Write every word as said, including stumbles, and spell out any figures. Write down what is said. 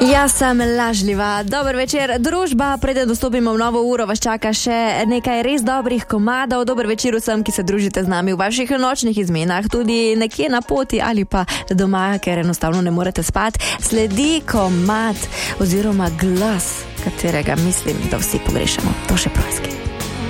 Jaz sem lažljiva. Dober večer, družba. Preden dostopimo v novo uro, vas čaka še nekaj res dobrih komadov. Dober večer vsem, ki se družite z nami v vaših nočnih izmenah, tudi nekje na poti ali pa doma, ker enostavno ne morete spati. Sledi komad oziroma glas, katerega mislim, da vsi pogrešamo. To še ploski.